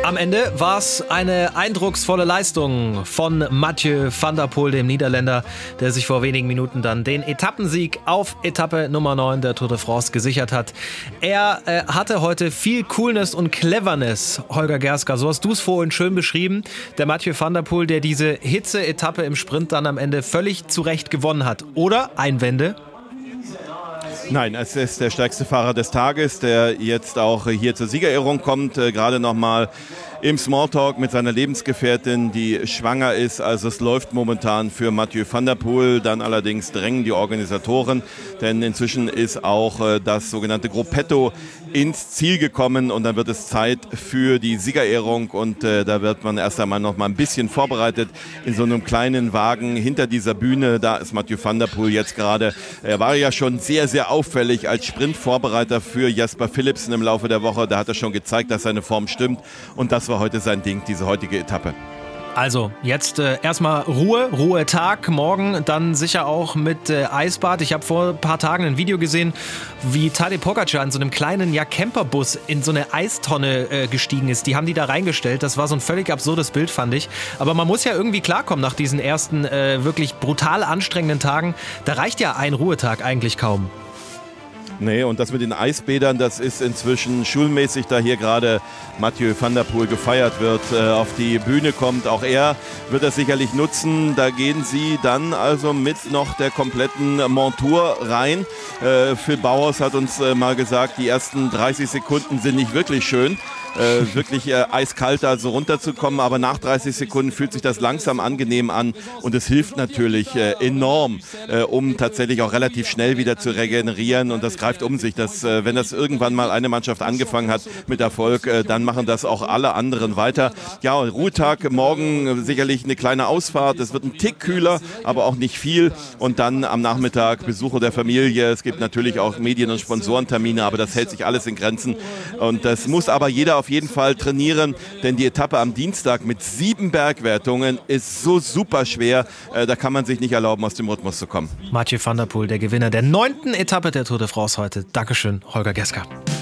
Am Ende war es eine eindrucksvolle Leistung von Mathieu van der Poel, dem Niederländer, der sich vor wenigen Minuten dann den Etappensieg auf Etappe Nummer 9 der Tour de France gesichert hat. Er hatte heute viel Coolness und Cleverness, Holger Gerska. So hast du es vorhin schön beschrieben. Der Mathieu van der Poel, der diese Hitze-Etappe im Sprint dann am Ende völlig zu Recht gewonnen hat. Oder Einwände? Nein, es ist der stärkste Fahrer des Tages, der jetzt auch hier zur Siegerehrung kommt, gerade nochmal im Smalltalk mit seiner Lebensgefährtin, die schwanger ist. Also es läuft momentan für Mathieu van der Poel. Dann allerdings drängen die Organisatoren, denn inzwischen ist auch das sogenannte Gruppetto ins Ziel gekommen und dann wird es Zeit für die Siegerehrung und da wird man erst einmal noch mal ein bisschen vorbereitet in so einem kleinen Wagen hinter dieser Bühne. Da ist Mathieu van der Poel jetzt gerade. Er war ja schon sehr, sehr auffällig als Sprintvorbereiter für Jasper Philipsen im Laufe der Woche. Da hat er schon gezeigt, dass seine Form stimmt und das war heute sein Ding, diese heutige Etappe. Also, jetzt erstmal Ruhetag, morgen dann sicher auch mit Eisbad. Ich habe vor ein paar Tagen ein Video gesehen, wie Tadej Pogačar in so einem kleinen Camperbus in so eine Eistonne gestiegen ist. Die haben die da reingestellt. Das war so ein völlig absurdes Bild, fand ich. Aber man muss ja irgendwie klarkommen nach diesen ersten wirklich brutal anstrengenden Tagen. Da reicht ja ein Ruhetag eigentlich kaum. Nee, und das mit den Eisbädern, das ist inzwischen schulmäßig, da hier gerade Mathieu van der Poel gefeiert wird, auf die Bühne kommt. Auch er wird das sicherlich nutzen. Da gehen sie dann also mit noch der kompletten Montur rein. Phil Bauers hat uns mal gesagt, die ersten 30 Sekunden sind nicht wirklich schön. Wirklich eiskalt da so runterzukommen, aber nach 30 Sekunden fühlt sich das langsam angenehm an und es hilft natürlich enorm, um tatsächlich auch relativ schnell wieder zu regenerieren und das greift um sich, dass wenn das irgendwann mal eine Mannschaft angefangen hat mit Erfolg, dann machen das auch alle anderen weiter. Ja, Ruhetag, morgen sicherlich eine kleine Ausfahrt, es wird ein Tick kühler, aber auch nicht viel und dann am Nachmittag Besuche der Familie, es gibt natürlich auch Medien- und Sponsorentermine, aber das hält sich alles in Grenzen und das muss aber jeder auf jeden Fall trainieren, denn die Etappe am Dienstag mit 7 Bergwertungen ist so super schwer, da kann man sich nicht erlauben, aus dem Rhythmus zu kommen. Mathieu van der Poel, der Gewinner der 9. Etappe der Tour de France heute. Dankeschön, Holger Gerska.